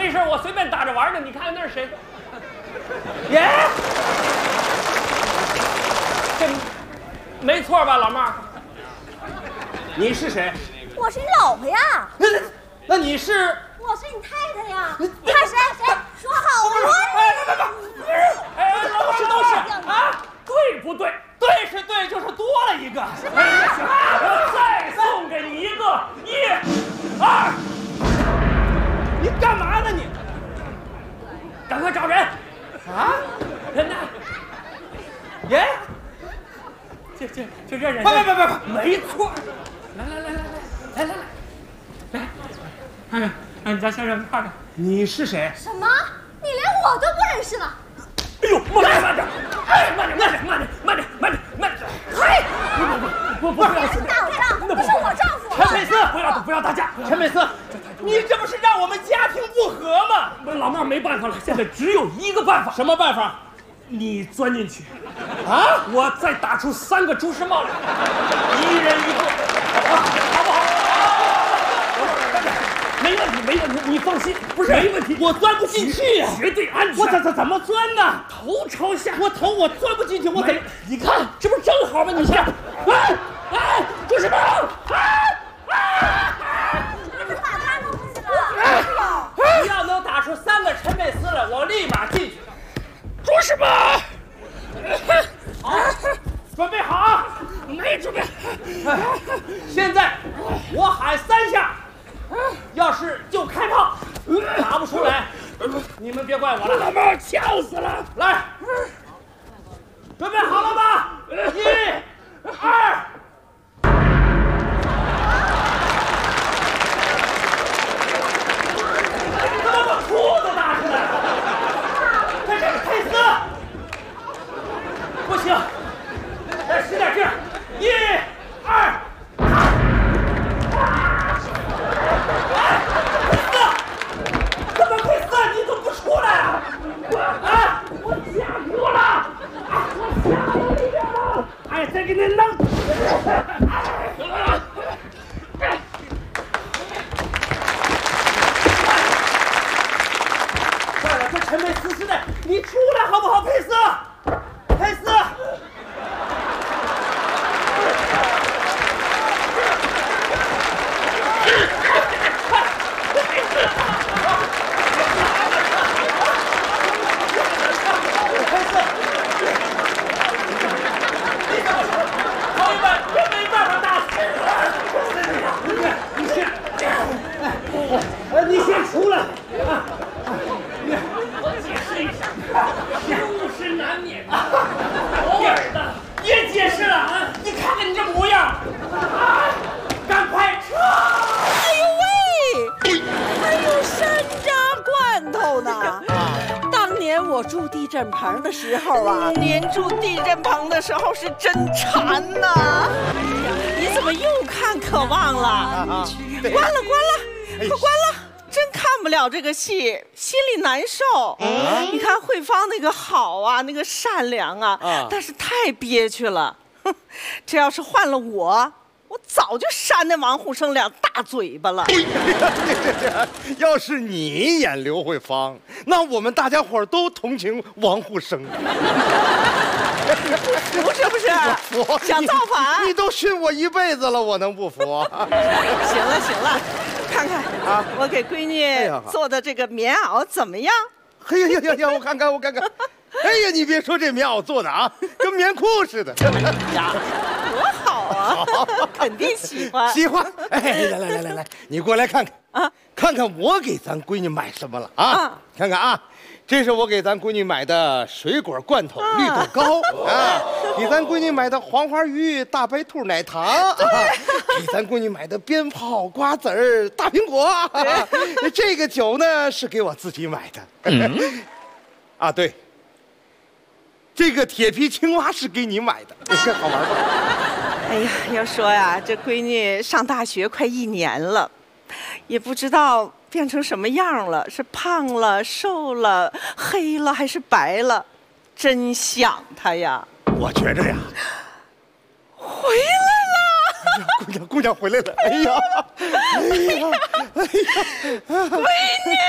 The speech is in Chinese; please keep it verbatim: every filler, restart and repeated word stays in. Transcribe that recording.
没事，我随便打着玩呢。你看看那是谁？耶，这没错吧，老妹儿？你是谁？ 我是你老婆呀。 那那你是？ 我是你太太呀。你看谁谁说好了？ 哎，别别别！哎，都是都是啊，对不对？对是对，就是多了一个。哎呀，行，我再送给你一个，一、二。你干嘛呢你？赶快找人！啊？人呢？耶？这这这这人？别别别别别！没错。来来来来来来来来来！哎呀，让你家先生看看，你是谁？ 什么？你连我都不认识了？ 哎呦，慢点慢点！哎，慢点慢点慢点慢点慢点慢点！嘿，不不不不要打我仗，这是我丈夫。 陈佩斯，不要不要打架！陈佩斯，你这不是让我们家庭不和吗？老妹儿没办法了，现在只有一个办法。什么办法？你钻进去，啊！我再打出三个朱时茂来，一人一个，好不好？没问题，没问题，你放心，不是没问题，我钻不进去呀，绝对安全。我怎怎怎么钻呢？头朝下，我头我钻不进去，我怎么？你看，这不是正好吗？你看，哎哎，朱时茂，哎哎， 你怎么把他弄进去了？ 你要能打出三个陈佩斯来，我立马进去。朱时茂，好，准备好？没准备。现在我喊三下。要是就开炮，打不出来，你们别怪我了。老妹儿呛死了！来，准备好了吧？一、二。怎么把裤子打出来了？这是佩斯，不行，再使点劲儿！一、二。你怎么不出来啊？啊！我吓哭了！我吓到里边了！哎，再给你弄！算了，这陈佩斯时代，你出来好不好？佩斯，佩斯。你先出来！啊，我解释一下，失误是难免的，偶尔的。别解释了啊！你看看你这模样，啊，赶快撤！ 哎呦喂，还有山楂罐头呢！当年我住地震棚的时候啊，您住地震棚的时候是真馋呐！哎呀，你怎么又看渴望了？关了，关了，快关了！真看不了这个戏，心里难受。嗯、你看慧芳那个好啊，那个善良啊，啊但是太憋屈了。哼，这要是换了我，我早就扇那王虎生两大嘴巴了。 要是你演刘慧芳，那我们大家伙都同情王虎生。 服是不是？ 服， 想造反？ 你, 你都训我一辈子了，我能不服？ 行了行了，看看啊，我给闺女做的这个棉袄怎么样？ 哎呀呀呀呀！我看看我看看，哎呀，你别说这棉袄做的啊，跟棉裤似的。 呀，多好啊！肯定喜欢。 喜欢。哎，来来来来来，你过来看看啊，看看我给咱闺女买什么了啊？啊看看啊。这是我给咱闺女买的水果罐头、绿豆糕啊，给咱闺女买的黄花鱼、大白兔奶糖，啊、给咱闺女买的鞭炮、瓜子儿、大苹果。啊、这个酒呢是给我自己买的。嗯、啊，对，这个铁皮青蛙是给你买的，你看好玩吧？ 哎呀，要说呀，这闺女上大学快一年了，也不知道变成什么样了，是胖了、瘦了、黑了还是白了？真想她呀！ 我觉着呀， 回来了， 姑娘，姑娘回来了！哎呀，哎呀，哎呀， 闺女。